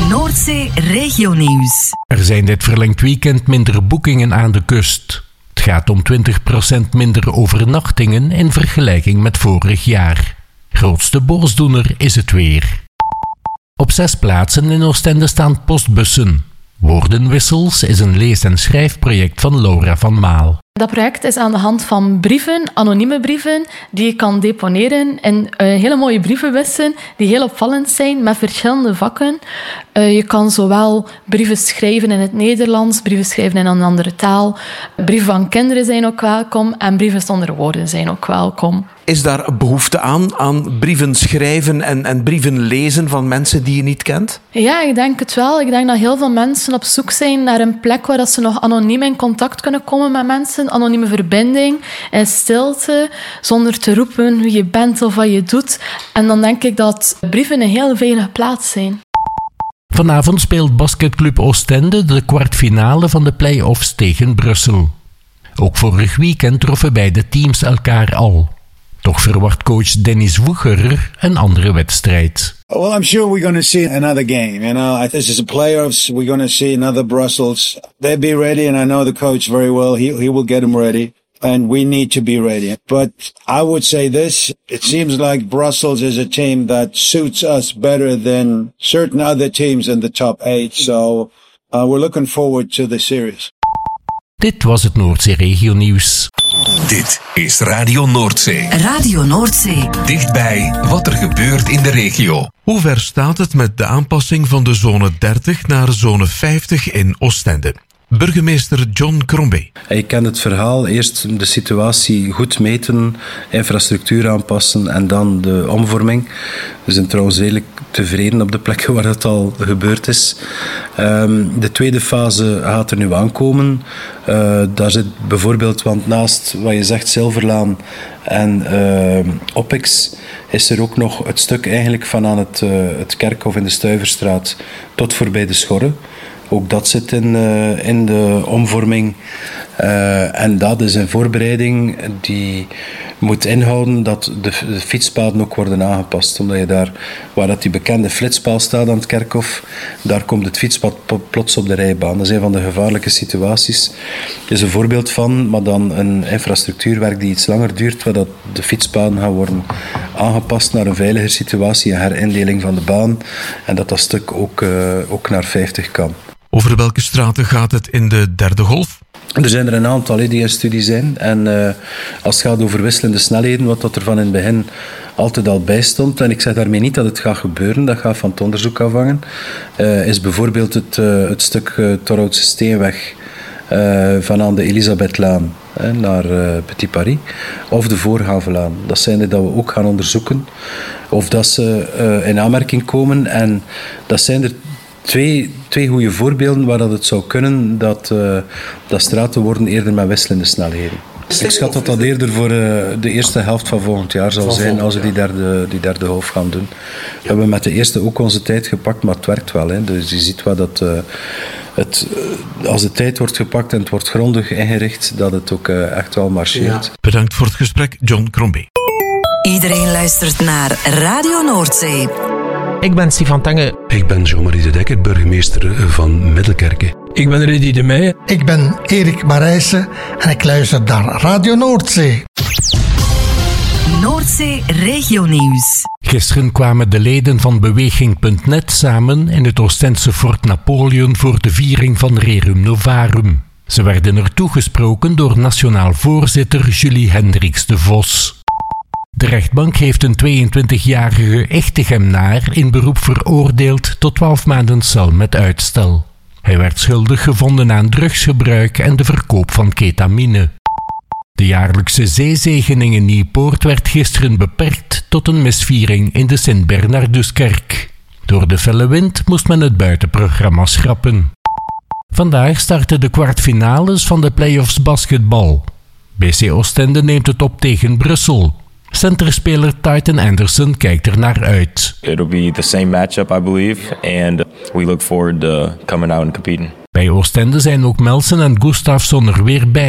Noordzee Regionieuws. Er zijn dit verlengd weekend minder boekingen aan de kust. Het gaat om 20% minder overnachtingen in vergelijking met vorig jaar. Grootste boosdoener is het weer. Op 6 plaatsen in Oostende staan postbussen. Woordenwissels is een lees- en schrijfproject van Laura van Maal. Dat project is aan de hand van brieven, anonieme brieven, die je kan deponeren in hele mooie brievenbussen die heel opvallend zijn met verschillende vakken. Je kan zowel brieven schrijven in het Nederlands, brieven schrijven in een andere taal. Brieven van kinderen zijn ook welkom en brieven zonder woorden zijn ook welkom. Is daar behoefte aan brieven schrijven en brieven lezen van mensen die je niet kent? Ja, ik denk het wel. Ik denk dat heel veel mensen op zoek zijn naar een plek waar ze nog anoniem in contact kunnen komen met mensen. Anonieme verbinding, in stilte, zonder te roepen wie je bent of wat je doet. En dan denk ik dat brieven een heel veilige plaats zijn. Vanavond speelt basketclub Oostende de kwartfinale van de play-offs tegen Brussel. Ook vorig weekend troffen beide teams elkaar al. Toch verwacht coach Dennis Woegerer een andere wedstrijd. Well, I'm sure we're going to see another game. You know, this is the playoffs. We're going to see another Brussels. They'll be ready, and I know the coach very well. He will get them ready, and we need to be ready. But I would say this: it seems like Brussels is a team that suits us better than certain other teams in the top 8. So we're looking forward to the series. Dit was het Noordzee Regionieuws. Dit is Radio Noordzee. Radio Noordzee. Dichtbij wat er gebeurt in de regio. Hoe ver staat het met de aanpassing van de zone 30 naar zone 50 in Oostende? Burgemeester John Crombie. Je kent het verhaal. Eerst de situatie goed meten, infrastructuur aanpassen en dan de omvorming. We zijn trouwens redelijk tevreden op de plekken waar dat al gebeurd is. De tweede fase gaat er nu aankomen. Daar zit bijvoorbeeld, want naast wat je zegt, Zilverlaan en Opex, is er ook nog het stuk eigenlijk van aan het Kerkhof in de Stuyverstraat tot voorbij de Schorre. Ook dat zit in de omvorming. En dat is een voorbereiding die moet inhouden dat de fietspaden ook worden aangepast. Omdat je daar, waar dat die bekende flitspaal staat aan het Kerkhof, daar komt het fietspad plots op de rijbaan. Dat is een van de gevaarlijke situaties. Er is een voorbeeld van, maar dan een infrastructuurwerk die iets langer duurt, waar dat de fietspaden gaan worden aangepast naar een veiliger situatie, een herindeling van de baan. En dat stuk ook naar 50 kan. Over welke straten gaat het in de derde golf? Er zijn er een aantal die in studie zijn. En als het gaat over wisselende snelheden, wat dat er van in het begin altijd al bij stond, en ik zeg daarmee niet dat het gaat gebeuren, dat gaat van het onderzoek afhangen, is bijvoorbeeld het stuk Torhoutse Steenweg van aan de Elisabethlaan naar Petit Paris, of de Voorhavenlaan. Dat zijn dat we ook gaan onderzoeken, of dat ze in aanmerking komen. En dat zijn er twee goede voorbeelden waar dat het zou kunnen dat straten worden eerder met wisselende snelheden. Ik schat dat dat eerder voor de eerste helft van volgend jaar zal zijn als we die derde golf gaan doen. We hebben met de eerste ook onze tijd gepakt, maar het werkt wel. Hè. Dus je ziet wel dat als de tijd wordt gepakt en het wordt grondig ingericht, dat het ook echt wel marcheert. Ja. Bedankt voor het gesprek, John Crombie. Iedereen luistert naar Radio Noordzee. Ik ben Stefan Tange. Ik ben Jean-Marie de Dekker, burgemeester van Middelkerke. Ik ben Rudy de Meijer. Ik ben Erik Marijssen en ik luister naar Radio Noordzee. Noordzee Regionieuws. Gisteren kwamen de leden van Beweging.net samen in het Oostendse Fort Napoleon voor de viering van Rerum Novarum. Ze werden er toegesproken door nationaal voorzitter Julie Hendricks de Vos. De rechtbank heeft een 22-jarige Echtegemnaar in beroep veroordeeld tot 12 maanden cel met uitstel. Hij werd schuldig gevonden aan drugsgebruik en de verkoop van ketamine. De jaarlijkse zeezegening in Nieuwpoort werd gisteren beperkt tot een misviering in de Sint-Bernarduskerk. Door de felle wind moest men het buitenprogramma schrappen. Vandaag starten de kwartfinales van de play-offs basketbal. BC Oostende neemt het op tegen Brussel. Centerspeler Titan Anderson kijkt er naar uit. It'll be the same matchup, I believe, and we look forward to coming out and competing. Bij Oostende zijn ook Melsen en Gustafsson er weer bij.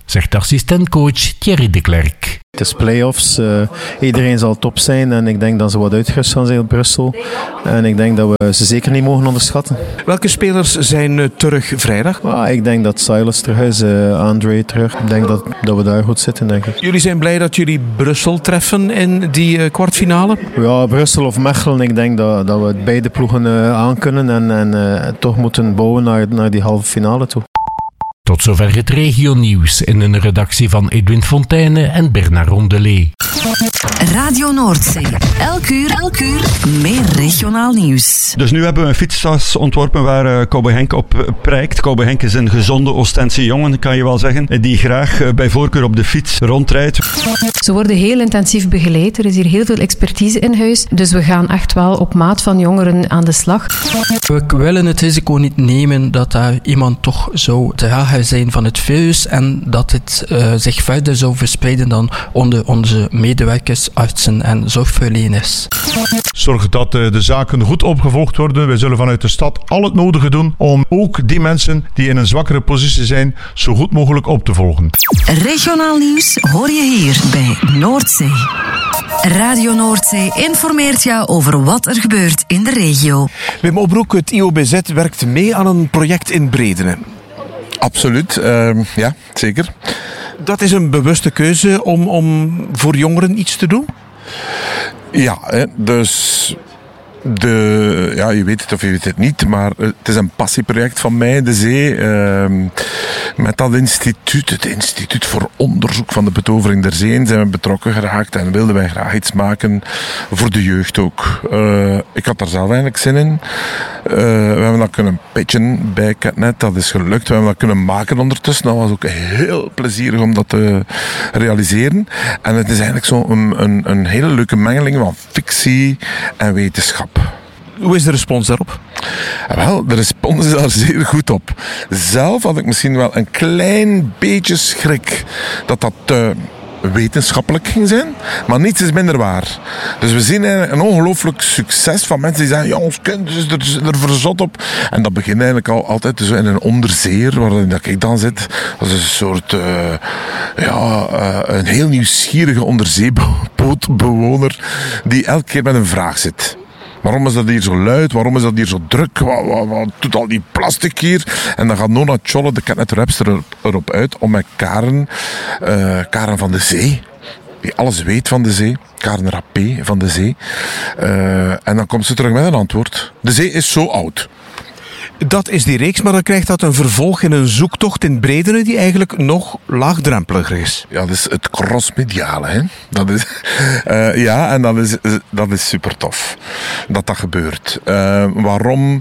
zegt assistentcoach Thierry de Klerk. Het is play-offs, iedereen zal top zijn en ik denk dat ze wat uitgerust gaan zijn op Brussel. En ik denk dat we ze zeker niet mogen onderschatten. Welke spelers zijn terug vrijdag? Ik denk dat Silas terug is, André terug. Ik denk dat we daar goed zitten, denk ik. Jullie zijn blij dat jullie Brussel treffen in die kwartfinale? Ja, Brussel of Mechelen, ik denk dat we beide ploegen aankunnen en toch moeten bouwen naar die halve finale toe. Tot zover het regionieuws in een redactie van Edwin Fontaine en Bernard Rondelet. Radio Noordzee. Elk uur meer regionaal nieuws. Dus nu hebben we een fietstas ontworpen waar Cowboy Henk op prijkt. Cowboy Henk is een gezonde Oostense jongen, kan je wel zeggen, die graag bij voorkeur op de fiets rondrijdt. Ze worden heel intensief begeleid. Er is hier heel veel expertise in huis. Dus we gaan echt wel op maat van jongeren aan de slag. We willen het risico niet nemen dat daar iemand toch zou drager zijn van het virus en dat het zich verder zou verspreiden dan onder onze medewerkers, artsen en zorgverleners. Zorg dat de zaken goed opgevolgd worden. Wij zullen vanuit de stad al het nodige doen om ook die mensen die in een zwakkere positie zijn zo goed mogelijk op te volgen. Regionaal nieuws hoor je hier bij Noordzee. Radio Noordzee informeert jou over wat er gebeurt in de regio. Wim Obroek, het IOBZ werkt mee aan een project in Bredene. Absoluut, ja, zeker. Dat is een bewuste keuze om voor jongeren iets te doen? Ja, dus je weet het of je weet het niet, maar het is een passieproject van mij, de Zee, met dat instituut, het Instituut voor Onderzoek van de Betovering der Zeeën, zijn we betrokken geraakt en wilden wij graag iets maken voor de jeugd ook. Ik had daar zelf eigenlijk zin in. We hebben dat kunnen pitchen bij Catnet, dat is gelukt. We hebben dat kunnen maken ondertussen. Dat was ook heel plezierig om dat te realiseren. En het is eigenlijk zo een hele leuke mengeling van fictie en wetenschap. Hoe is de respons daarop? Wel, de respons is daar zeer goed op. Zelf had ik misschien wel een klein beetje schrik dat wetenschappelijk ging zijn, maar niets is minder waar. Dus we zien eigenlijk een ongelooflijk succes van mensen die zeggen, ja, ons kind is er verzot op. En dat begint eigenlijk altijd zo in een onderzeer, waarin dat ik dan zit. Dat is een soort, een heel nieuwsgierige onderzeebootbewoner die elke keer met een vraag zit. Waarom is dat hier zo luid? Waarom is dat hier zo druk? Wat doet al die plastic hier? En dan gaat Nona Tjolle, de Catnet-rapster, erop uit om met Karen van de Zee, die alles weet van de zee, Karen Rappé van de Zee, en dan komt ze terug met een antwoord. De zee is zo oud. Dat is die reeks, maar dan krijgt dat een vervolg in een zoektocht in Bredene die eigenlijk nog laagdrempeliger is. Ja, dat is het crossmediale, hè. Dat is, en dat is super tof dat gebeurt. Waarom?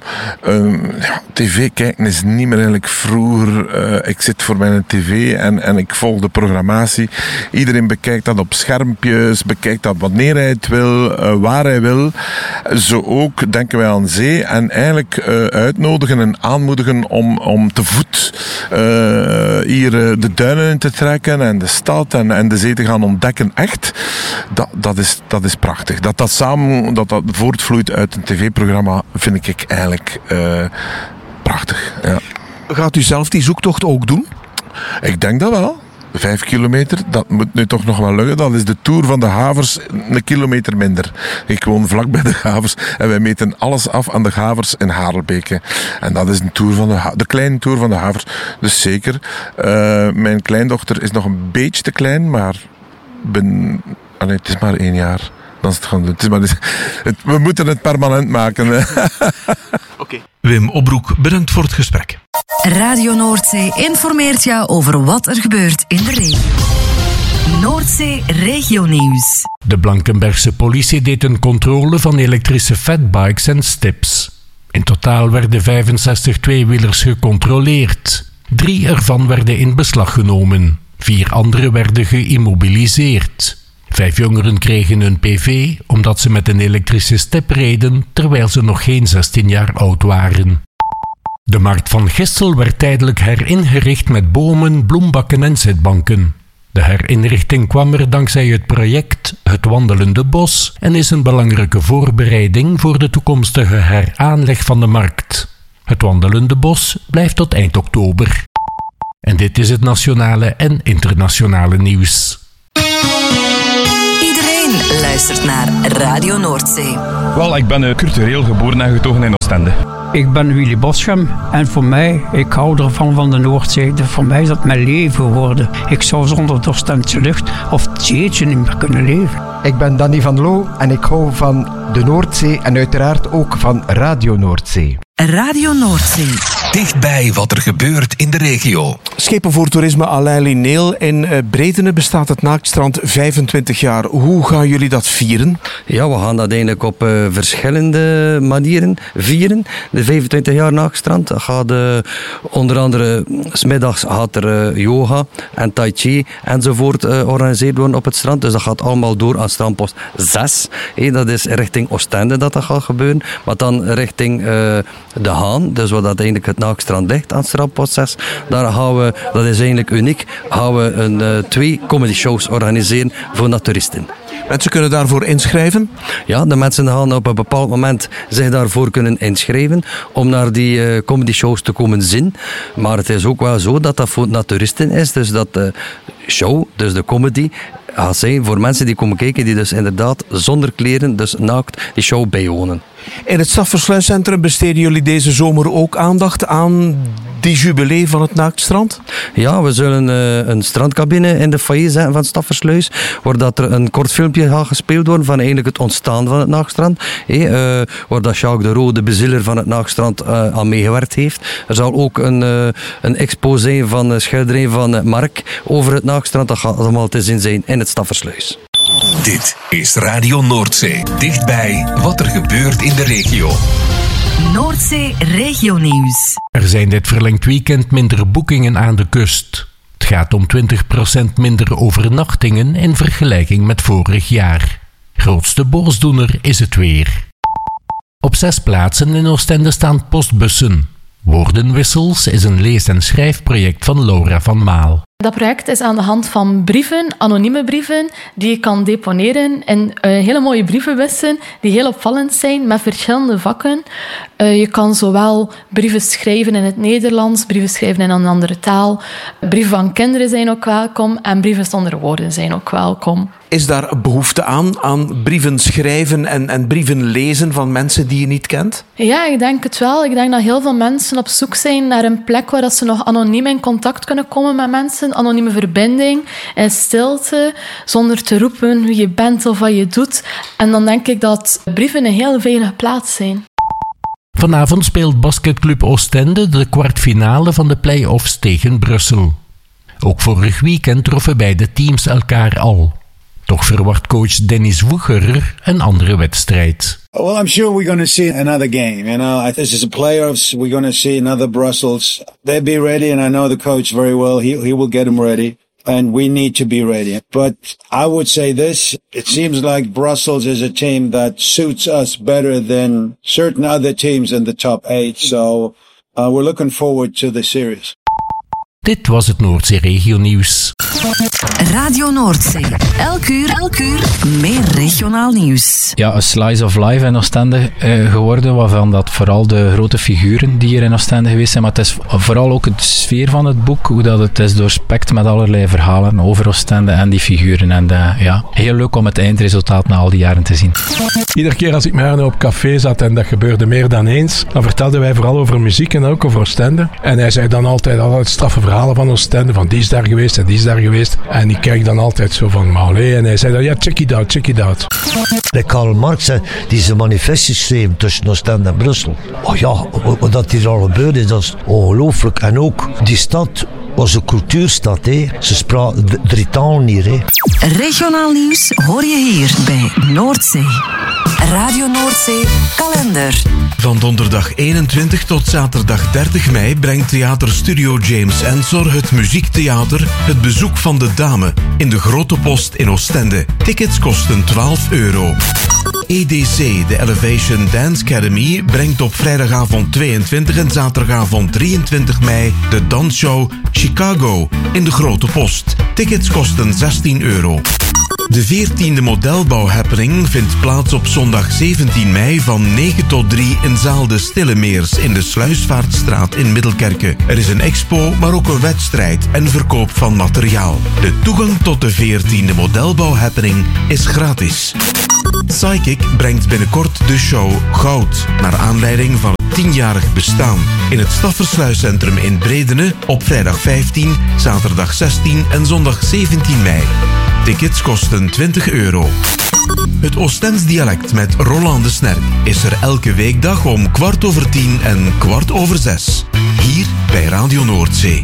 TV kijken is niet meer eigenlijk vroeger. Ik zit voor mijn tv en ik volg de programmatie. Iedereen bekijkt dat op schermpjes, bekijkt dat wanneer hij het wil, waar hij wil. Zo ook denken wij aan zee en eigenlijk uitnodigen en aanmoedigen om te voet hier de duinen in te trekken en de stad en de zee te gaan ontdekken. Echt, dat is prachtig. Dat voortvloeit uit een tv-programma vind ik eigenlijk prachtig. Ja. Gaat u zelf die zoektocht ook doen? Ik denk dat wel. 5 kilometer, dat moet nu toch nog wel lukken. Dat is de Tour van de Havers, een kilometer minder. Ik woon vlak bij de Havers en wij meten alles af aan de Havers in Harelbeke. En dat is een tour van de kleine Tour van de Havers. Dus zeker. Mijn kleindochter is nog een beetje te klein, maar het is maar 1 jaar. Dan is het gaan doen. We moeten het permanent maken. Okay. Wim Obroek, bedankt voor het gesprek. Radio Noordzee informeert jou over wat er gebeurt in de regio. Noordzee Regionieuws. De Blankenbergse politie deed een controle van elektrische fatbikes en stips. In totaal werden 65 tweewielers gecontroleerd. 3 ervan werden in beslag genomen. 4 andere werden geïmmobiliseerd. 5 jongeren kregen een PV omdat ze met een elektrische step reden terwijl ze nog geen 16 jaar oud waren. De markt van Gistel werd tijdelijk heringericht met bomen, bloembakken en zitbanken. De herinrichting kwam er dankzij het project Het Wandelende Bos en is een belangrijke voorbereiding voor de toekomstige heraanleg van de markt. Het Wandelende Bos blijft tot eind oktober. En dit is het nationale en internationale nieuws. Iedereen luistert naar Radio Noordzee. Wel, ik ben cultureel geboren en getogen in Oostende. Ik ben Willy Boschem en voor mij, ik hou ervan van de Noordzee. Voor mij is dat mijn leven geworden. Ik zou zonder de Oostendse lucht of het zeetje niet meer kunnen leven. Ik ben Danny van Loo en ik hou van de Noordzee en uiteraard ook van Radio Noordzee. Radio Noordzee. Dichtbij wat er gebeurt in de regio. Schepen voor toerisme Alain Lineel. In Bredene bestaat het Naaktstrand 25 jaar. Hoe gaan jullie dat vieren? Ja, we gaan dat eigenlijk op verschillende manieren vieren. De 25 jaar Naaktstrand. Dat gaat onder andere 's middags gaat er yoga en tai chi enzovoort georganiseerd worden op het strand. Dus dat gaat allemaal door aan strandpost 6. Dat is richting Oostende dat gaat gebeuren. Maar dan richting De Haan, dus waar dat eigenlijk het Naaktstrand ligt aan strandpost 6. Daar gaan we, dat is eigenlijk uniek, gaan we 2 comedy shows organiseren voor naturisten. Mensen kunnen daarvoor inschrijven? Ja, de mensen gaan op een bepaald moment zich daarvoor kunnen inschrijven om naar die comedy shows te komen zien. Maar het is ook wel zo dat dat voor naturisten is, dus dat de show, dus de comedy, gaat zijn voor mensen die komen kijken die dus inderdaad zonder kleren, dus naakt, die show bijwonen. In het Staffersluiscentrum besteden jullie deze zomer ook aandacht aan die jubilee van het Naaktstrand? Ja, we zullen een strandcabine in de foyer zetten van Staffersluis, waar dat er een kort filmpje gaat gespeeld worden van eigenlijk het ontstaan van het Naaktstrand. Waar dat Jacques de Roo, de bezieler van het Naaktstrand, aan meegewerkt heeft. Er zal ook een expo zijn van schilderij van Mark over het Naaktstrand. Dat gaat allemaal te zien zijn in het Staffersluis. Dit is Radio Noordzee. Dichtbij wat er gebeurt in de regio. Noordzee Regionieuws. Er zijn dit verlengd weekend minder boekingen aan de kust. Het gaat om 20% minder overnachtingen in vergelijking met vorig jaar. Grootste boosdoener is het weer. Op 6 plaatsen in Oostende staan postbussen. Woordenwissels is een lees- en schrijfproject van Laura van Maal. Dat project is aan de hand van brieven, anonieme brieven, die je kan deponeren in hele mooie brievenbussen die heel opvallend zijn met verschillende vakken. Je kan zowel brieven schrijven in het Nederlands, brieven schrijven in een andere taal. Brieven van kinderen zijn ook welkom en brieven zonder woorden zijn ook welkom. Is daar behoefte aan brieven schrijven en brieven lezen van mensen die je niet kent? Ja, ik denk het wel. Ik denk dat heel veel mensen op zoek zijn naar een plek waar dat ze nog anoniem in contact kunnen komen met mensen. Anonieme verbinding, in stilte, zonder te roepen wie je bent of wat je doet. En dan denk ik dat brieven een heel veilige plaats zijn. Vanavond speelt basketclub Oostende de kwartfinale van de play-offs tegen Brussel. Ook vorig weekend troffen beide teams elkaar al. Toch verwacht coach Dennis Woegerer een andere wedstrijd. Well, I'm sure we're going to see another game. You know, this is a playoffs. We're going to see another Brussels. They'll be ready, and I know the coach very well. He will get them ready, and we need to be ready. But I would say this: it seems like Brussels is a team that suits us better than certain other teams in the top 8. So we're looking forward to the series. Dit was het Noordzee Regionieuws. Radio Noordzee. Elk uur meer regionaal nieuws. Ja, een slice of life in Oostende geworden, waarvan dat vooral de grote figuren die hier in Oostende geweest zijn, maar het is vooral ook de sfeer van het boek, hoe dat het is doorspekt met allerlei verhalen over Oostende en die figuren. En ja, heel leuk om het eindresultaat na al die jaren te zien. Iedere keer als ik met Arno op café zat, en dat gebeurde meer dan eens, dan vertelden wij vooral over muziek en ook over Oostende. En hij zei dan altijd straffe verhalen van Oostende, van die is daar geweest en die is daar geweest. En ik kijk dan altijd zo van, maar allee, en hij zei dan, ja, check it out. Bij Karl Marx, die zijn manifest geschreven tussen Oostende en Brussel. Oh ja, wat hier al gebeurde, dat is ongelooflijk. En ook, die stad was een cultuurstad, hè. Ze spraken 3 talen hier, hè. Regionaal nieuws hoor je hier bij Noordzee. Radio Noordzee kalender. Van donderdag 21 tot zaterdag 30 mei brengt Theater Studio James Ensor het muziektheater Het Bezoek van de Dame in de Grote Post in Oostende. Tickets kosten €12. EDC, de Elevation Dance Academy, brengt op vrijdagavond 22 en zaterdagavond 23 mei de dansshow Chicago in de Grote Post. Tickets kosten €16. De 14e modelbouwhappening vindt plaats op zondag 17 mei van 9 tot 3 in zaal De Stillemeers in de Sluisvaartstraat in Middelkerke. Er is een expo, maar ook een wedstrijd en verkoop van materiaal. De toegang tot de 14e modelbouwhappening is gratis. Psychic brengt binnenkort de show Goud, naar aanleiding van het 10-jarig bestaan. In het Staffersluiscentrum in Bredene op vrijdag 15, zaterdag 16 en zondag 17 mei. Tickets kosten €20. Het Oostends dialect met Roland de Snerk is er elke weekdag om 10:15 en 6:15. Hier bij Radio Noordzee.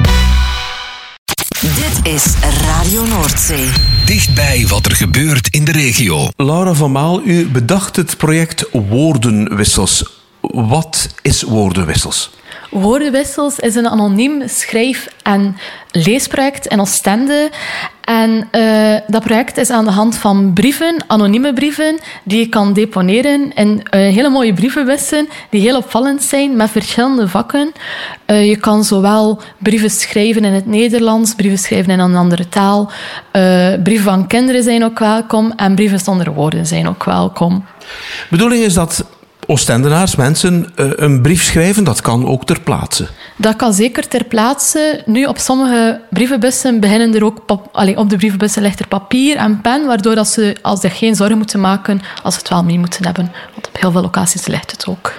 Dit is Radio Noordzee. Dichtbij wat er gebeurt in de regio. Laura van Maal, u bedacht het project Woordenwissels. Wat is Woordenwissels? Woordenwissels is een anoniem schrijf- en leesproject in Oostende. En dat project is aan de hand van brieven, anonieme brieven, die je kan deponeren in hele mooie brievenbussen die heel opvallend zijn met verschillende vakken. Je kan zowel brieven schrijven in het Nederlands, brieven schrijven in een andere taal. Brieven van kinderen zijn ook welkom en brieven zonder woorden zijn ook welkom. De bedoeling is dat Oostendenaars, mensen, een brief schrijven, dat kan ook ter plaatse. Dat kan zeker ter plaatse. Nu, op sommige brievenbussen beginnen er ook... op de brievenbussen ligt er papier en pen, waardoor dat ze zich geen zorgen moeten maken als ze het wel mee moeten hebben. Want op heel veel locaties ligt het ook.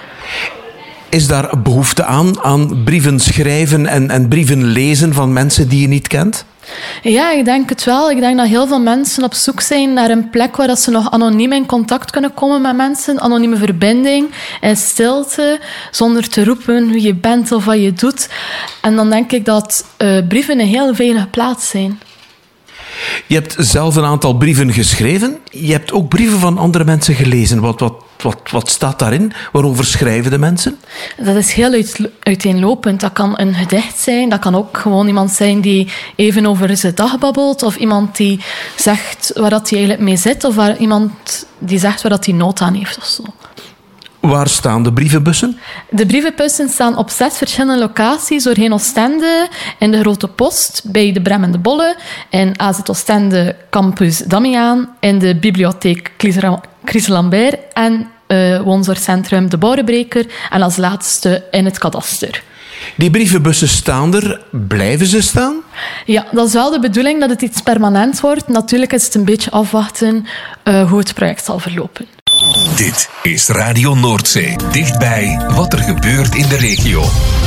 Is daar behoefte aan brieven schrijven en brieven lezen van mensen die je niet kent? Ja, ik denk het wel. Ik denk dat heel veel mensen op zoek zijn naar een plek waar dat ze nog anoniem in contact kunnen komen met mensen. Anonieme verbinding, in stilte, zonder te roepen wie je bent of wat je doet. En dan denk ik dat brieven een heel veilige plaats zijn. Je hebt zelf een aantal brieven geschreven. Je hebt ook brieven van andere mensen gelezen. Wat staat daarin? Waarover schrijven de mensen? Dat is heel uiteenlopend. Dat kan een gedicht zijn. Dat kan ook gewoon iemand zijn die even over zijn dag babbelt. Of iemand die zegt waar dat hij eigenlijk mee zit. Of iemand die zegt waar dat hij nood aan heeft of zo. Waar staan de brievenbussen? De brievenbussen staan op 6 verschillende locaties doorheen Oostende. In de Grote Post, bij de Brem en de Bolle. In AZ Oostende Campus Damiaan. In de bibliotheek Chris Lambert. En woonzorgcentrum De Bouwbreker. En als laatste in het kadaster. Die brievenbussen staan er. Blijven ze staan? Ja, dat is wel de bedoeling dat het iets permanent wordt. Natuurlijk is het een beetje afwachten hoe het project zal verlopen. Dit is Radio Noordzee. Dichtbij wat er gebeurt in de regio.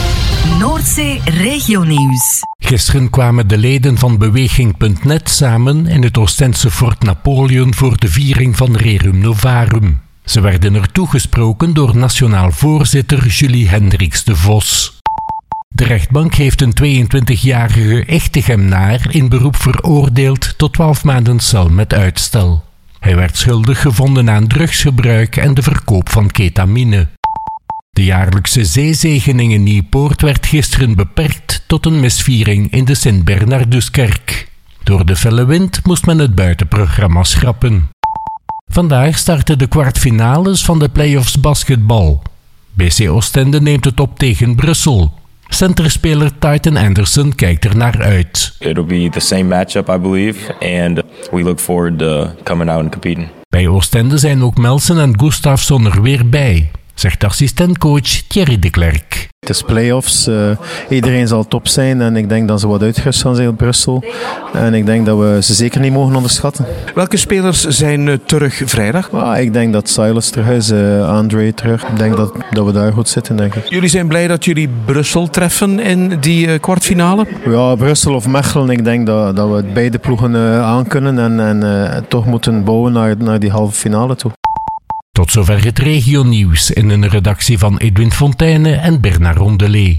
Noordzee Regionieuws. Gisteren kwamen de leden van Beweging.net samen in het Oostense Fort Napoleon voor de viering van Rerum Novarum. Ze werden er toegesproken door nationaal voorzitter Julie Hendricks de Vos. De rechtbank heeft een 22-jarige Echtegemnaar in beroep veroordeeld tot 12 maanden cel met uitstel. Hij werd schuldig gevonden aan drugsgebruik en de verkoop van ketamine. De jaarlijkse zeezegening in Nieuwpoort werd gisteren beperkt tot een misviering in de Sint-Bernarduskerk. Door de felle wind moest men het buitenprogramma schrappen. Vandaag starten de kwartfinales van de play-offs basketbal. BC Oostende neemt het op tegen Brussel. Centerspeler Titan Anderson kijkt er naar uit. It'll be the same matchup, I believe, and we look forward to coming out and competing. Bij Oostende zijn ook Melsen en Gustafsson er weer bij, zegt assistentcoach Thierry de Klerk. Het is play-offs, iedereen zal top zijn en ik denk dat ze wat uitgerust gaan zijn op Brussel. En ik denk dat we ze zeker niet mogen onderschatten. Welke spelers zijn terug vrijdag? Ik denk dat Silas terug is, André terug. Ik denk dat we daar goed zitten, denk ik. Jullie zijn blij dat jullie Brussel treffen in die kwartfinale? Ja, Brussel of Mechelen. Ik denk dat we beide ploegen aankunnen en toch moeten bouwen naar die halve finale toe. Tot zover het regionieuws in een redactie van Edwin Fontaine en Bernard Rondelet.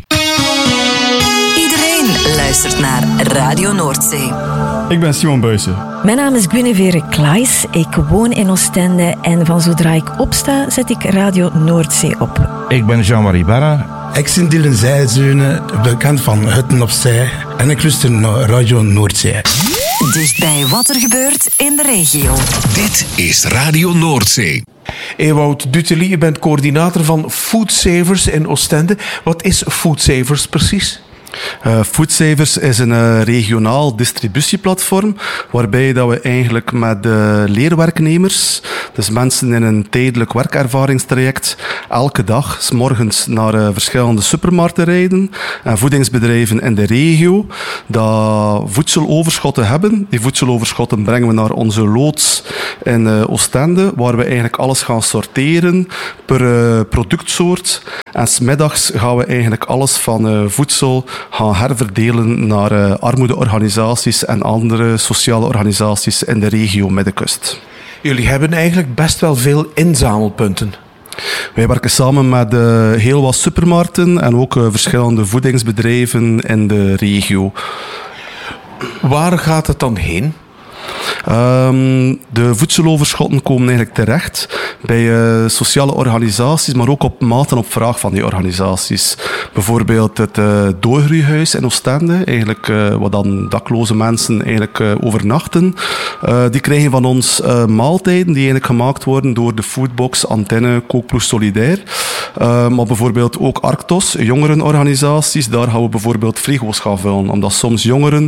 Iedereen luistert naar Radio Noordzee. Ik ben Simon Buijsen. Mijn naam is Guinevere Klaes. Ik woon in Oostende en van zodra ik opsta, zet ik Radio Noordzee op. Ik ben Jean-Marie Barra. Ik ben Dylan Zijzeunen, bekend van Hutten op Zee. En ik luister naar Radio Noordzee. Dichtbij wat er gebeurt in de regio. Dit is Radio Noordzee. Ewout Dutely, je bent coördinator van Food Savers in Oostende. Wat is Food Savers precies? Foodsavers is een regionaal distributieplatform waarbij dat we eigenlijk met leerwerknemers, dus mensen in een tijdelijk werkervaringstraject, elke dag 's morgens naar verschillende supermarkten rijden en voedingsbedrijven in de regio dat voedseloverschotten hebben. Die voedseloverschotten brengen we naar onze loods in Oostende, waar we eigenlijk alles gaan sorteren per productsoort. En 's middags gaan we eigenlijk alles van voedsel gaan herverdelen naar armoedeorganisaties en andere sociale organisaties in de regio Middenkust. Jullie hebben eigenlijk best wel veel inzamelpunten. Wij werken samen met heel wat supermarkten en ook verschillende voedingsbedrijven in de regio. Waar gaat het dan heen? De voedseloverschotten komen eigenlijk terecht bij sociale organisaties, maar ook op maat en op vraag van die organisaties. Bijvoorbeeld het Doorgroeihuis in Oostende, eigenlijk, waar dan dakloze mensen eigenlijk, overnachten. Die krijgen van ons maaltijden die eigenlijk gemaakt worden door de Foodbox, Antenne, Kookploeg Solidair. Maar bijvoorbeeld ook Arctos, jongerenorganisaties, daar gaan we bijvoorbeeld frigo's gaan vullen. Omdat soms jongeren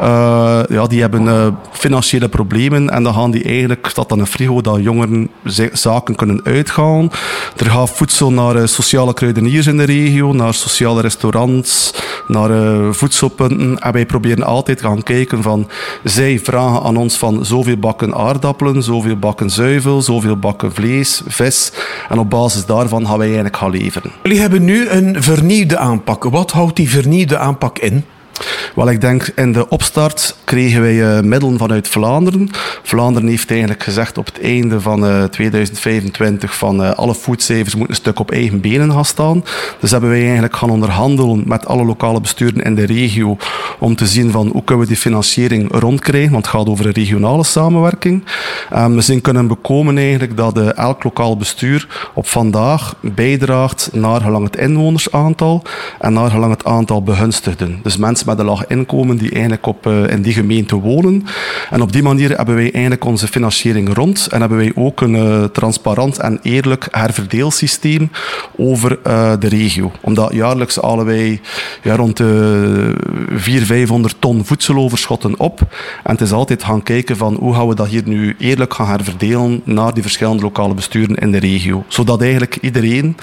die hebben financiële problemen en dan gaan die eigenlijk, staat dan een frigo dat jongeren zaken kunnen uithalen. Er gaat voedsel naar sociale kruideniers in de regio, naar sociale restaurants, naar voedselpunten. En wij proberen altijd te gaan kijken van, zij vragen aan ons van zoveel bakken aardappelen, zoveel bakken zuivel, zoveel bakken vlees, vis. En op basis daarvan gaan wij eigenlijk gaan leveren. Jullie hebben nu een vernieuwde aanpak. Wat houdt die vernieuwde aanpak in? Wel, ik denk in de opstart kregen wij middelen vanuit Vlaanderen. Vlaanderen heeft eigenlijk gezegd op het einde van 2025 van alle Foodsavers moeten een stuk op eigen benen gaan staan. Dus hebben wij eigenlijk gaan onderhandelen met alle lokale besturen in de regio om te zien van hoe kunnen we die financiering rondkrijgen, want het gaat over een regionale samenwerking. We zijn kunnen bekomen eigenlijk dat elk lokaal bestuur op vandaag bijdraagt naar gelang het inwonersaantal en naar gelang het aantal begunstigden. Dus mensen met een laag inkomen die eigenlijk in die gemeente wonen. En op die manier hebben wij eigenlijk onze financiering rond en hebben wij ook een transparant en eerlijk herverdeelsysteem over de regio. Omdat jaarlijks halen wij rond de 400-500 ton voedseloverschotten op. En het is altijd gaan kijken van hoe gaan we dat hier nu eerlijk gaan herverdelen naar die verschillende lokale besturen in de regio. Zodat eigenlijk iedereen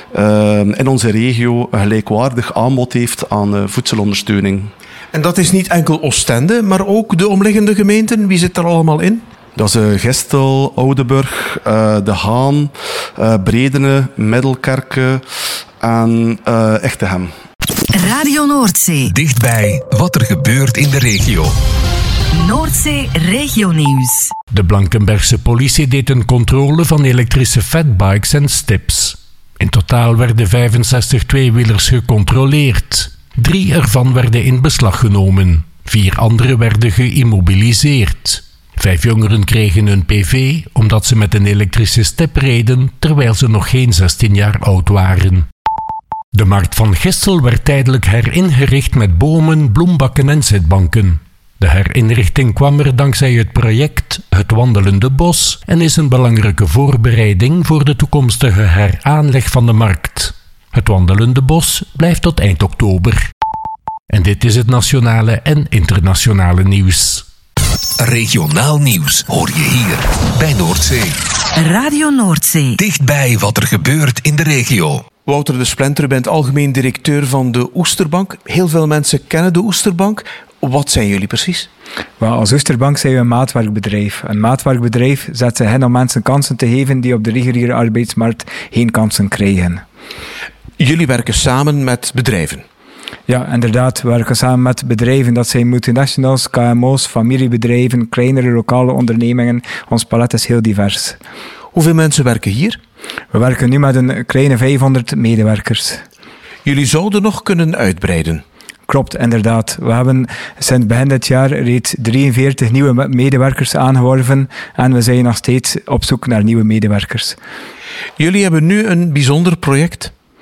in onze regio een gelijkwaardig aanbod heeft aan voedselondersteuning. En dat is niet enkel Oostende, maar ook de omliggende gemeenten. Wie zit er allemaal in? Dat is Gestel, Oudenburg, De Haan, Bredene, Middelkerke en Echtegem. Radio Noordzee. Dichtbij wat er gebeurt in de regio. Noordzee Regionieuws. De Blankenbergse politie deed een controle van elektrische fatbikes en stips. In totaal werden 65 tweewielers gecontroleerd. 3 ervan werden in beslag genomen. 4 andere werden geïmmobiliseerd. 5 jongeren kregen een PV omdat ze met een elektrische step reden terwijl ze nog geen 16 jaar oud waren. De markt van Gestel werd tijdelijk heringericht met bomen, bloembakken en zitbanken. De herinrichting kwam er dankzij het project Het Wandelende Bos en is een belangrijke voorbereiding voor de toekomstige heraanleg van de markt. Het Wandelende Bos blijft tot eind oktober. En dit is het nationale en internationale nieuws. Regionaal nieuws hoor je hier bij Noordzee. Radio Noordzee. Dichtbij wat er gebeurt in de regio. Wouter de Splinter, bent algemeen directeur van de Oesterbank. Heel veel mensen kennen de Oesterbank. Wat zijn jullie precies? Wel, als Oesterbank zijn we een maatwerkbedrijf. Een maatwerkbedrijf zet zich in om mensen kansen te geven die op de reguliere arbeidsmarkt geen kansen krijgen. Jullie werken samen met bedrijven? Ja, inderdaad. We werken samen met bedrijven. Dat zijn multinationals, KMO's, familiebedrijven, kleinere lokale ondernemingen. Ons palet is heel divers. Hoeveel mensen werken hier? We werken nu met een kleine 500 medewerkers. Jullie zouden nog kunnen uitbreiden? Klopt, inderdaad. We hebben sinds begin dit jaar reeds 43 nieuwe medewerkers aangeworven en we zijn nog steeds op zoek naar nieuwe medewerkers. Jullie hebben nu een bijzonder project?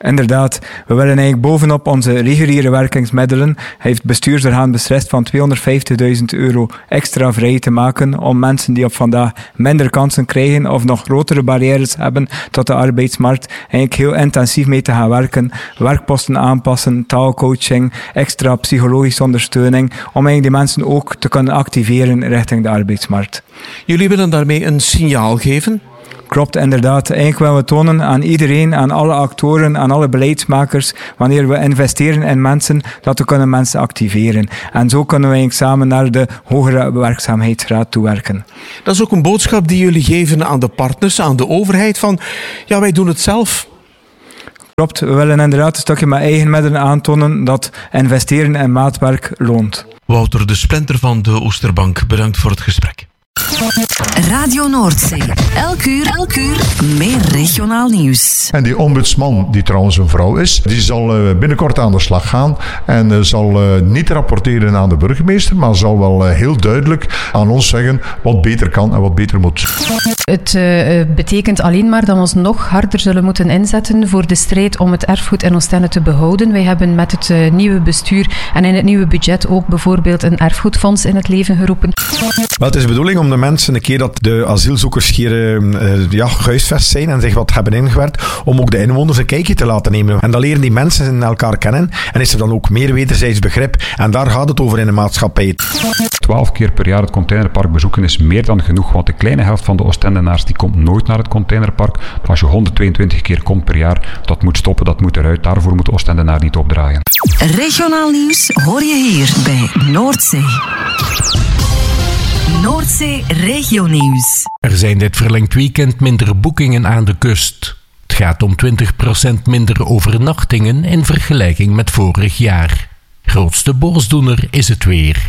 Inderdaad, we willen eigenlijk bovenop onze reguliere werkingsmiddelen, heeft bestuursorgaan beslist van €250.000 extra vrij te maken om mensen die op vandaag minder kansen krijgen of nog grotere barrières hebben tot de arbeidsmarkt, eigenlijk heel intensief mee te gaan werken, werkposten aanpassen, taalcoaching, extra psychologische ondersteuning, om eigenlijk die mensen ook te kunnen activeren richting de arbeidsmarkt. Jullie willen daarmee een signaal geven? Klopt, inderdaad. Eigenlijk willen we tonen aan iedereen, aan alle actoren, aan alle beleidsmakers, wanneer we investeren in mensen, dat we kunnen mensen activeren. En zo kunnen we eigenlijk samen naar de hogere werkzaamheidsgraad toewerken. Dat is ook een boodschap die jullie geven aan de partners, aan de overheid, van ja, wij doen het zelf. Klopt, we willen inderdaad een stukje met eigen middelen aantonen dat investeren in maatwerk loont. Wouter de Splinter van de Oosterbank, bedankt voor het gesprek. Radio Noordzee. Elk uur meer regionaal nieuws. En die ombudsman, die trouwens een vrouw is, die zal binnenkort aan de slag gaan en zal niet rapporteren aan de burgemeester, maar zal wel heel duidelijk aan ons zeggen wat beter kan en wat beter moet. Het betekent alleen maar dat we ons nog harder zullen moeten inzetten voor de strijd om het erfgoed in Oostende te behouden. Wij hebben met het nieuwe bestuur en in het nieuwe budget ook bijvoorbeeld een erfgoedfonds in het leven geroepen. Wel, het is de bedoeling om de mensen, een keer dat de asielzoekers hier gehuisvest zijn en zich wat hebben ingewerkt, om ook de inwoners een kijkje te laten nemen. En dan leren die mensen elkaar kennen en is er dan ook meer wederzijds begrip. En daar gaat het over in de maatschappij. 12 keer per jaar het containerpark bezoeken is meer dan genoeg, want de kleine helft van de Oostendenaars die komt nooit naar het containerpark. Maar als je 122 keer komt per jaar, dat moet stoppen, dat moet eruit. Daarvoor moet de Oostendenaar niet opdragen. Regionaal nieuws hoor je hier bij Noordzee. Noordzee Regionieuws. Er zijn dit verlengd weekend minder boekingen aan de kust. Het gaat om 20% minder overnachtingen in vergelijking met vorig jaar. Grootste boosdoener is het weer.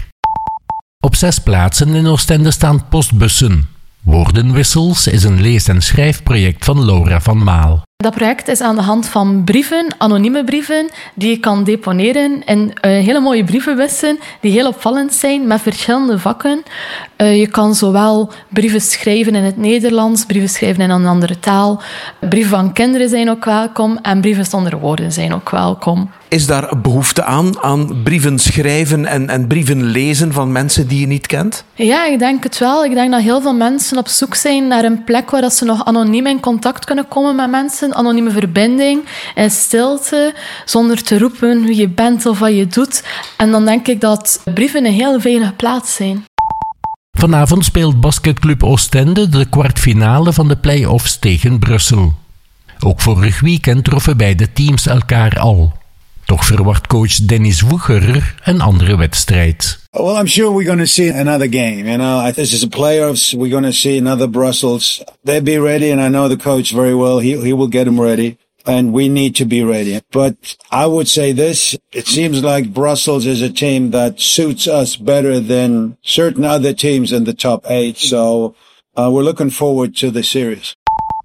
Op 6 plaatsen in Oostende staan postbussen. Woordenwissels is een lees- en schrijfproject van Laura van Maal. Dat project is aan de hand van brieven, anonieme brieven, die je kan deponeren in hele mooie brievenbussen die heel opvallend zijn met verschillende vakken. Je kan zowel brieven schrijven in het Nederlands, brieven schrijven in een andere taal. Brieven van kinderen zijn ook welkom en brieven zonder woorden zijn ook welkom. Is daar behoefte aan brieven schrijven en brieven lezen van mensen die je niet kent? Ja, ik denk het wel. Ik denk dat heel veel mensen op zoek zijn naar een plek waar ze nog anoniem in contact kunnen komen met mensen. Anonieme verbinding, in stilte, zonder te roepen wie je bent of wat je doet. En dan denk ik dat brieven een heel veilige plaats zijn. Vanavond speelt basketclub Oostende de kwartfinale van de play-offs tegen Brussel. Ook vorig weekend troffen beide teams elkaar al. Toch verwacht coach Dennis Woegerer een andere wedstrijd. Well, I'm sure we're going to see another game. You know, this is a playoffs. We're going to see another Brussels. They'll be ready, and I know the coach very well. He will get them ready, and we need to be ready. But I would say this: it seems like Brussels is a team that suits us better than certain other teams in the top 8. So we're looking forward to the series.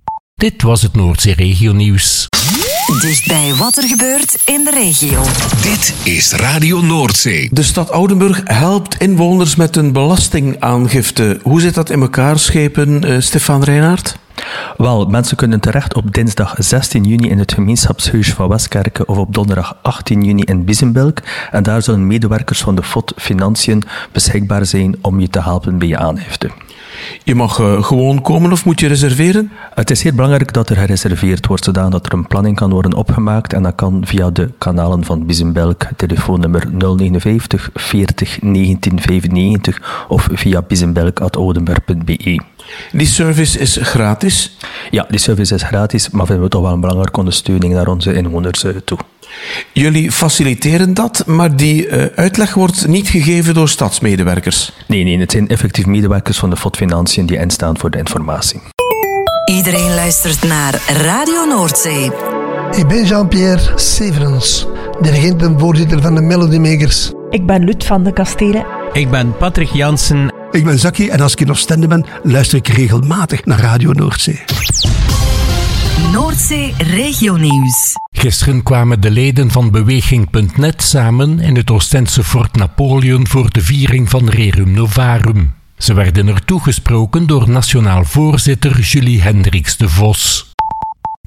Dit was het Noordzee Regionieuws. Dichtbij wat er gebeurt in de regio. Dit is Radio Noordzee. De stad Oudenburg helpt inwoners met een belastingaangifte. Hoe zit dat in elkaar, schepen, Stefan Reinaert? Wel, mensen kunnen terecht op dinsdag 16 juni in het gemeenschapshuis van Westkerke of op donderdag 18 juni in Biezenbelk. En daar zullen medewerkers van de FOD Financiën beschikbaar zijn om je te helpen bij je aangifte. Je mag gewoon komen of moet je reserveren? Het is heel belangrijk dat er gereserveerd wordt, zodat er een planning kan worden opgemaakt. En dat kan via de kanalen van Biezenbelk, telefoonnummer 059 40 19 95 of via biezenbelk@oudenberg.be. Die service is gratis? Ja, die service is gratis, maar vinden we toch wel een belangrijke ondersteuning naar onze inwoners toe. Jullie faciliteren dat, maar die uitleg wordt niet gegeven door stadsmedewerkers? Nee, het zijn effectief medewerkers van de FOD Financiën die instaan voor de informatie. Iedereen luistert naar Radio Noordzee. Ik ben Jean-Pierre Severens, dirigent en voorzitter van de Melody Makers. Ik ben Lut van de Kastelen. Ik ben Patrick Jansen. Ik ben Zaki en als ik in Oostende ben, luister ik regelmatig naar Radio Noordzee. Noordzee Regionieuws. Gisteren kwamen de leden van Beweging.net samen in het Oostendse Fort Napoleon voor de viering van Rerum Novarum. Ze werden er toegesproken door nationaal voorzitter Julie Hendricks de Vos.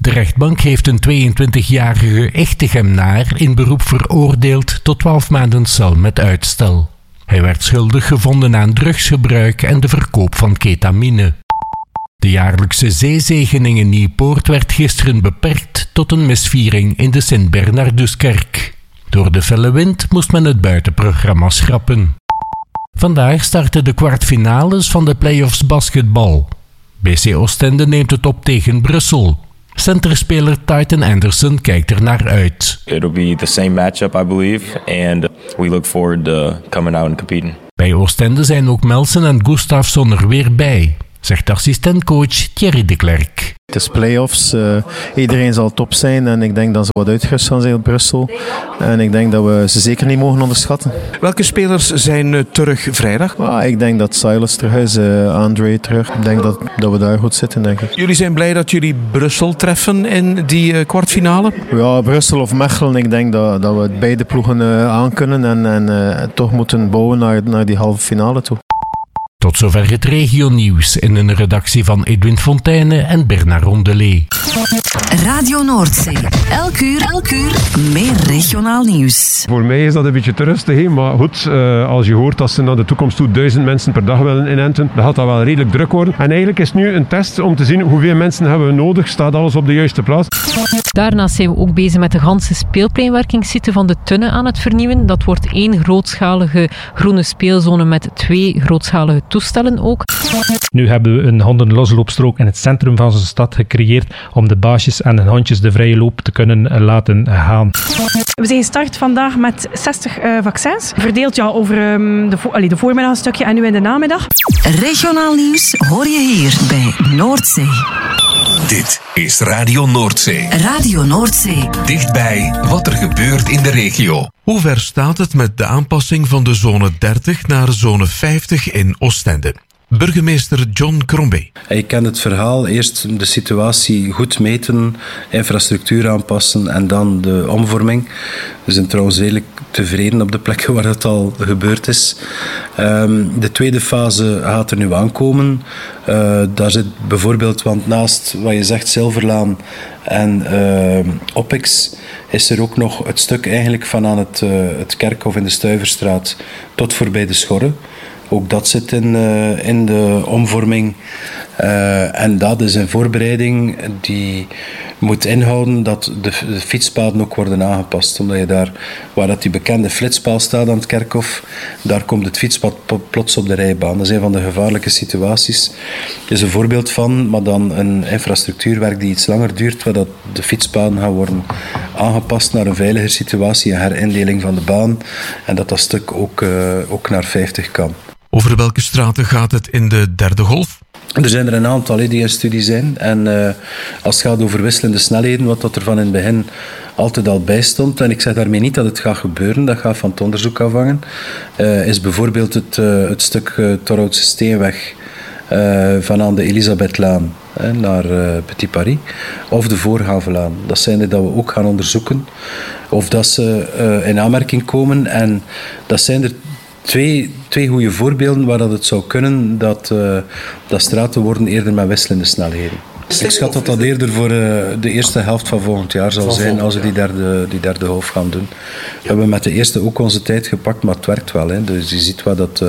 De rechtbank heeft een 22-jarige Echtegemnaar in beroep veroordeeld tot 12 maanden cel met uitstel. Hij werd schuldig gevonden aan drugsgebruik en de verkoop van ketamine. De jaarlijkse zeezegening in Nieuwpoort werd gisteren beperkt tot een misviering in de Sint-Bernarduskerk. Door de felle wind moest men het buitenprogramma schrappen. Vandaag starten de kwartfinales van de play-offs basketbal. BC Oostende neemt het op tegen Brussel. Centerspeler Titan Anderson kijkt er naar uit. It'll be the same matchup, I believe, and we look forward to coming out and competing. Bij Oostende zijn ook Melsen en Gustafsson er weer bij, zegt assistentcoach Thierry de Klerk. Het is play-offs, iedereen zal top zijn en ik denk dat ze wat uitgerust gaan zijn op Brussel. En ik denk dat we ze zeker niet mogen onderschatten. Welke spelers zijn terug vrijdag? Ik denk dat Silas terug is, André terug. Ik denk dat we daar goed zitten, denk ik. Jullie zijn blij dat jullie Brussel treffen in die kwartfinale? Ja, Brussel of Mechelen, ik denk dat we beide ploegen aankunnen en toch moeten bouwen naar die halve finale toe. Tot zover het regionieuws in een redactie van Edwin Fontaine en Bernard Rondelet. Radio Noordzee. Elk uur meer regionaal nieuws. Voor mij is dat een beetje te rustig, hè? Maar goed, als je hoort dat ze naar de toekomst toe 1000 mensen per dag willen inenten, dan gaat dat wel redelijk druk worden. En eigenlijk is het nu een test om te zien hoeveel mensen hebben we nodig. Staat alles op de juiste plaats? Daarnaast zijn we ook bezig met de ganse speelpleinwerkingssite van de Tunne aan het vernieuwen. Dat wordt 1 grootschalige groene speelzone met 2 grootschalige toestellen ook. Nu hebben we een hondenlosloopstrook in het centrum van onze stad gecreëerd om de baasjes en de hondjes de vrije loop te kunnen laten gaan. We zijn gestart vandaag met 60 vaccins, verdeeld over de voormiddagstukje en nu in de namiddag. Regionaal nieuws hoor je hier bij Noordzee. Dit is Radio Noordzee. Radio Noordzee. Dichtbij wat er gebeurt in de regio. Hoe ver staat het met de aanpassing van de zone 30 naar zone 50 in Oostende? Burgemeester John Crombie. Je kent het verhaal. Eerst de situatie goed meten, infrastructuur aanpassen en dan de omvorming. We zijn trouwens redelijk tevreden op de plekken waar het al gebeurd is. De tweede fase gaat er nu aankomen. Daar zit bijvoorbeeld, want naast wat je zegt, Zilverlaan en Opex, is er ook nog het stuk eigenlijk van aan het Kerkhof in de Stuyverstraat tot voorbij de Schorre. Ook dat zit in de omvorming. En dat is een voorbereiding die moet inhouden dat de fietspaden ook worden aangepast. Omdat je daar, waar dat die bekende flitspaal staat aan het Kerkhof, daar komt het fietspad plots op de rijbaan. Dat is een van de gevaarlijke situaties. Er is een voorbeeld van, maar dan een infrastructuurwerk die iets langer duurt, waar dat de fietspaden gaan worden aangepast naar een veiliger situatie, een herindeling van de baan. En dat stuk ook naar 50 kan. Over welke straten gaat het in de derde golf? Er zijn er een aantal die in studie zijn. En als het gaat over wisselende snelheden, wat dat er van in het begin altijd al bij stond, en ik zeg daarmee niet dat het gaat gebeuren, dat gaat van het onderzoek afhangen, is bijvoorbeeld het stuk Torhoutse Steenweg van aan de Elisabethlaan naar Petit Paris, of de Voorhavenlaan. Dat zijn er dat we ook gaan onderzoeken, of dat ze in aanmerking komen. En dat zijn er twee goede voorbeelden waar dat het zou kunnen dat straten worden eerder met wisselende snelheden. Ik schat dat eerder voor de eerste helft van volgend jaar zal zijn als we die derde golf gaan doen. We hebben met de eerste ook onze tijd gepakt, maar het werkt wel. Hè. Dus je ziet wat dat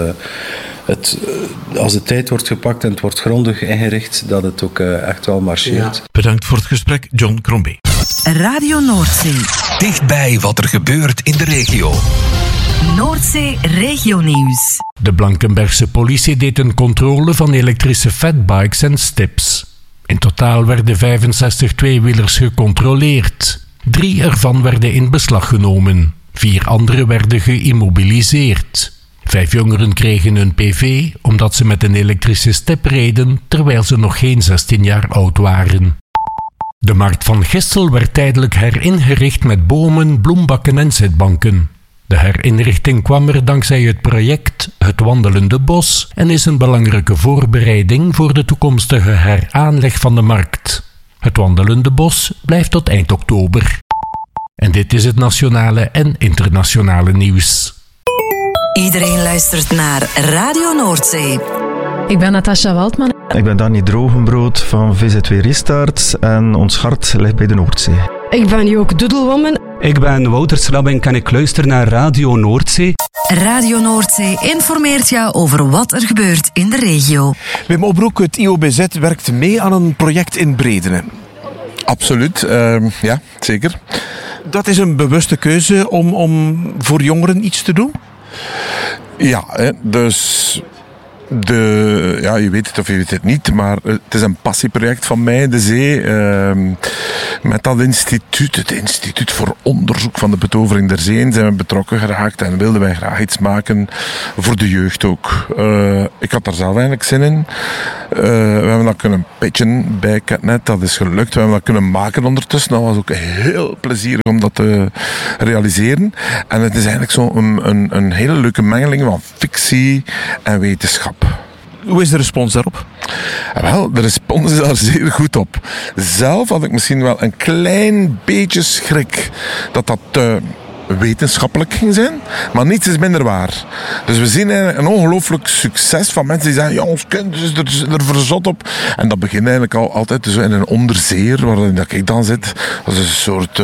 als de tijd wordt gepakt en het wordt grondig ingericht, dat het ook echt wel marcheert. Ja. Bedankt voor het gesprek, John Crombie. Radio Noordzee. Dichtbij wat er gebeurt in de regio. Noordzee Regionieuws. De Blankenbergse politie deed een controle van elektrische fatbikes en stips. In totaal werden 65 tweewielers gecontroleerd. 3 ervan werden in beslag genomen. 4 andere werden geïmmobiliseerd. 5 jongeren kregen een PV omdat ze met een elektrische step reden terwijl ze nog geen 16 jaar oud waren. De markt van Gistel werd tijdelijk heringericht met bomen, bloembakken en zitbanken. De herinrichting kwam er dankzij het project Het Wandelende Bos en is een belangrijke voorbereiding voor de toekomstige heraanleg van de markt. Het Wandelende Bos blijft tot eind oktober. En dit is het nationale en internationale nieuws. Iedereen luistert naar Radio Noordzee. Ik ben Natasja Waldman. Ik ben Danny Drogenbrood van VZW Restart en ons hart ligt bij de Noordzee. Ik ben Joke Doedelwoman. Ik ben Wouter Slabbink en ik luister naar Radio Noordzee. Radio Noordzee informeert jou over wat er gebeurt in de regio. Wim Obroek, het IOBZ werkt mee aan een project in Bredene. Absoluut, ja, zeker. Dat is een bewuste keuze om voor jongeren iets te doen? Ja, dus... Ja, je weet het of je weet het niet, maar het is een passieproject van mij, de Zee. Met dat instituut, het Instituut voor Onderzoek van de Betovering der Zee, zijn we betrokken geraakt en wilden wij graag iets maken voor de jeugd ook. Ik had daar zelf eigenlijk zin in. We hebben dat kunnen pitchen bij Catnet, dat is gelukt. We hebben dat kunnen maken ondertussen. Dat was ook heel plezierig om dat te realiseren. En het is eigenlijk zo een hele leuke mengeling van fictie en wetenschap. Hoe is de respons daarop? Wel, de respons is daar zeer goed op. Zelf had ik misschien wel een klein beetje schrik dat wetenschappelijk ging zijn, maar niets is minder waar. Dus we zien eigenlijk een ongelooflijk succes van mensen die zeggen, ja, ons kind is er verzot op. En dat begint eigenlijk altijd zo in een onderzeer, waarin dat ik dan zit. Dat is een soort,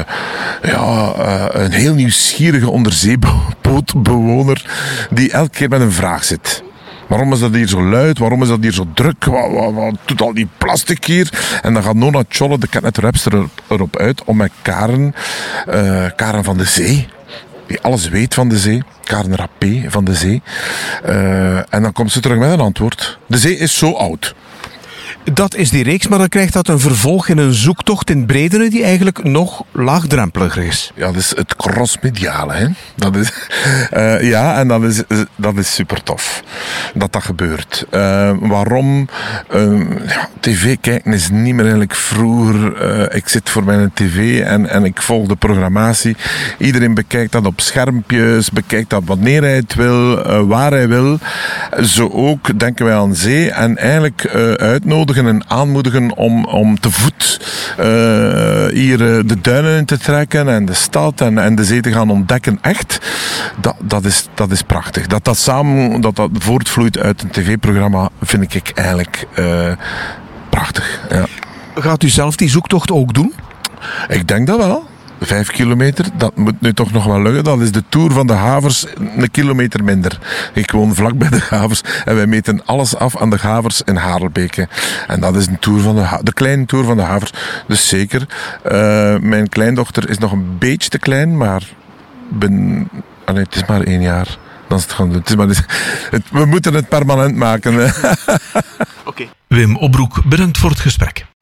een heel nieuwsgierige onderzeebootbewoner die elke keer met een vraag zit. Waarom is dat hier zo luid? Waarom is dat hier zo druk? Wat doet al die plastic hier? En dan gaat Nona Tjolle, de Catnet-rapster, erop uit om met Karen van de Zee, die alles weet van de zee, Karen Rappé van de Zee, en dan komt ze terug met een antwoord. De zee is zo oud. Dat is die reeks, maar dan krijgt dat een vervolg in een zoektocht in Bredene die eigenlijk nog laagdrempeliger is. Ja, dat is het crossmediale, hè. Dat is, en dat is super tof dat gebeurt. Waarom? TV kijken is niet meer eigenlijk vroeger. Ik zit voor mijn tv en ik volg de programmatie. Iedereen bekijkt dat op schermpjes, bekijkt dat wanneer hij het wil, waar hij wil. Zo ook denken wij aan zee en eigenlijk uitnodigen en aanmoedigen om te voet hier de duinen in te trekken en de stad en de zee te gaan ontdekken. Echt, dat is prachtig. Dat samen voortvloeit uit een tv-programma vind ik eigenlijk prachtig. Ja. Gaat u zelf die zoektocht ook doen? Ik denk dat wel. 5 kilometer, dat moet nu toch nog wel lukken. Dat is de Tour van de Havers, een kilometer minder. Ik woon vlak bij de Havers en wij meten alles af aan de Havers in Harelbeke. En dat is een tour van de kleine Tour van de Havers. Dus zeker. Mijn kleindochter is nog een beetje te klein, maar het is maar 1 jaar. Dan is het gaan doen. We moeten het permanent maken. Wim Obroek, bedankt voor het gesprek.